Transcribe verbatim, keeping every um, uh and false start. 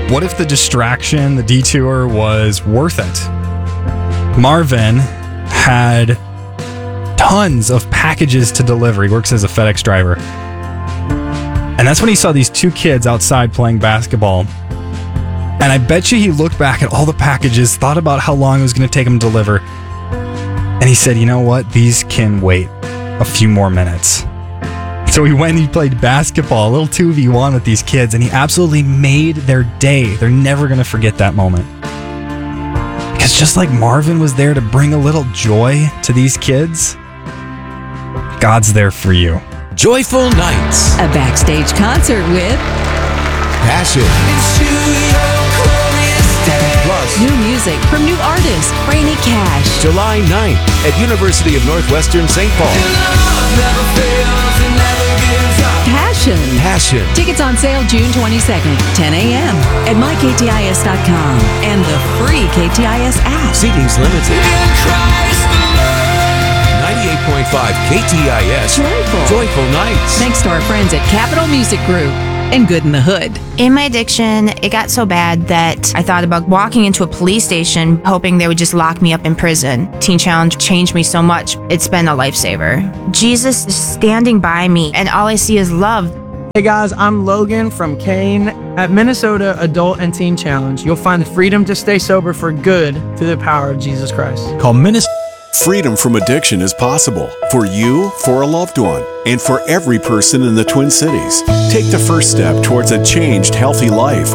What if the distraction, the detour, was worth it? Marvin had tons of packages to deliver. He works as a FedEx driver. And that's when he saw these two kids outside playing basketball. And I bet you he looked back at all the packages, thought about how long it was going to take him to deliver. And he said, you know what? These can wait a few more minutes. So he went and he played basketball, a little two v one with these kids, and he absolutely made their day. They're never going to forget that moment. Because just like Marvin was there to bring a little joy to these kids, God's there for you. Joyful Nights. A backstage concert with Passion. Plus, new music from new artist Rainy Cash. July ninth at University of Northwestern Saint Paul. Passion. Passion. Tickets on sale June twenty-second, ten a.m. at my k t i s dot com and the free K T I S app. Seating's limited. ninety-eight point five K T I S. Joyful. Joyful Nights. Thanks to our friends at Capitol Music Group and Good in the Hood. In my addiction, it got so bad that I thought about walking into a police station, hoping they would just lock me up in prison. Teen Challenge changed me so much. It's been a lifesaver. Jesus is standing by me, and all I see is love. Hey guys, I'm Logan from Kane. At Minnesota Adult and Teen Challenge, you'll find the freedom to stay sober for good through the power of Jesus Christ. Call Minnesota. Freedom from addiction is possible for you, for a loved one, and for every person in the Twin Cities. Take the first step towards a changed, healthy life